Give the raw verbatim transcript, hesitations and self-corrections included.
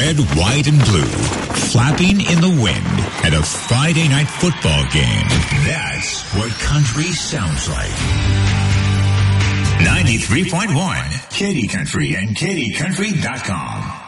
red, white, and blue, flapping in the wind at a Friday night football game. That's what country sounds like. ninety-three point one, Katy Country and Katy Country dot com.